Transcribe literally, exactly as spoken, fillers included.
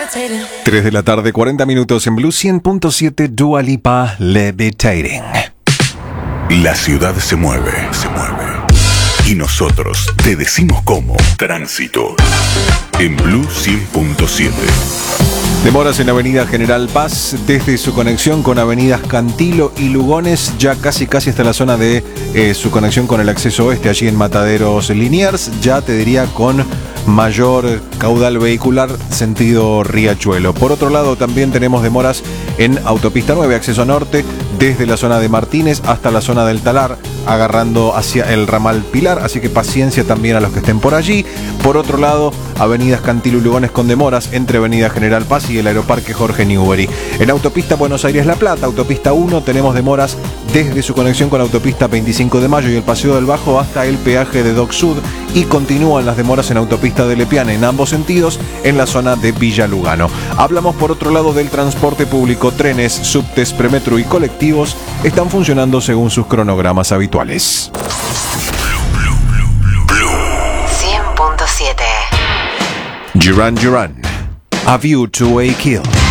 tres de la tarde, cuarenta minutos en Blue cien punto siete, Dua Lipa, Levitating. La ciudad se mueve, se mueve. Y nosotros te decimos cómo. Tránsito. En Blue cien punto siete. Demoras en Avenida General Paz desde su conexión con Avenidas Cantilo y Lugones, ya casi casi hasta la zona de eh, su conexión con el acceso oeste, allí en Mataderos Liniers, ya te diría con mayor caudal vehicular sentido Riachuelo. Por otro lado, también tenemos demoras en Autopista nueve, acceso norte, desde la zona de Martínez hasta la zona del Talar, agarrando hacia el ramal Pilar, así que paciencia también a los que estén por allí. Por otro lado, Avenidas Cantilo y Lugones con demoras entre Avenida General Paz y el Aeroparque Jorge Newbery. En Autopista Buenos Aires-La Plata, Autopista uno, tenemos demoras desde su conexión con Autopista veinticinco de mayo y el Paseo del Bajo hasta el peaje de Dock Sud, y continúan las demoras en Autopista de Lepiane en ambos sentidos en la zona de Villa Lugano. Hablamos por otro lado del transporte público. Trenes, subtes, premetro y colectivos están funcionando según sus cronogramas habituales. cien punto siete. Duran Duran, A View to a Kill.